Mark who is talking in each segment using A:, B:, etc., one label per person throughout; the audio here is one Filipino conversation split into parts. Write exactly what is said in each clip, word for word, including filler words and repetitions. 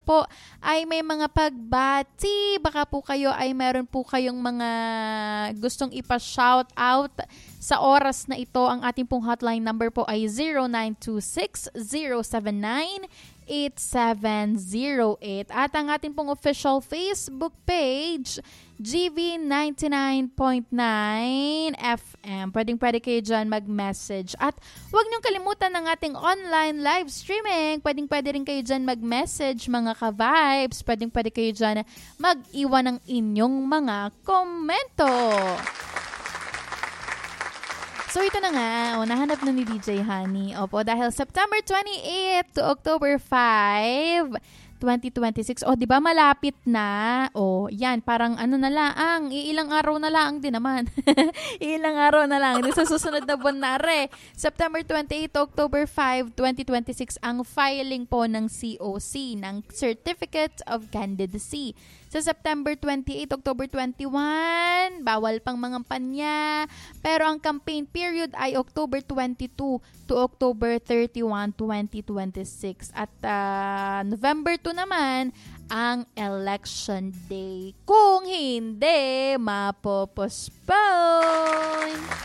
A: po ay may mga pagbati. Baka po kayo ay meron po kayong mga gustong ipa-shout out sa oras na ito. Ang ating pong hotline number po ay zero nine two six zero seven nine eight seven zero eight. At ang ating pong official Facebook page, G V ninety-nine point nine F M. Pwedeng pwede kayo dyan mag-message. At huwag niyong kalimutan ng ating online live streaming. Pwedeng pwede rin kayo dyan mag-message mga ka-vibes. Pwedeng pwede kayo dyan mag-iwan ng inyong mga komento. So ito na nga, oh, nahanap na ni D J Honey. Opo, dahil September twenty-eighth to October fifth, twenty twenty-six. O, oh, di ba malapit na? O, oh, yan, parang ano na lang, iilang araw na lang din naman. iilang araw na lang. Sa susunod na buwan na re. September twenty-eighth to October fifth, twenty twenty-six ang filing po ng C O C, ng Certificate of Candidacy. Sa September twenty-eighth, October twenty-one, bawal pang mga panya. Pero ang campaign period ay October twenty-two to October thirty-one, twenty twenty-six. At uh, November two naman, ang election day. Kung hindi, mapopostpone.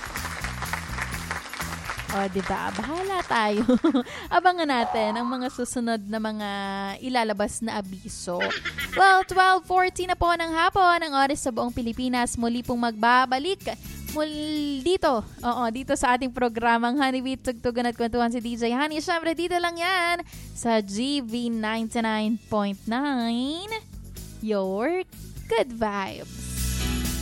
A: O, diba? Bahala tayo. Abangan natin ang mga susunod na mga ilalabas na abiso. Well, twelve forty na po ng hapon, ang oras sa buong Pilipinas. Muli pong magbabalik muli dito. Oo, dito sa ating programang Honeybeat, Tugtugan at Kwentuhan si D J Honey. Siyempre, dito lang yan sa G V ninety-nine point nine. Your good vibes.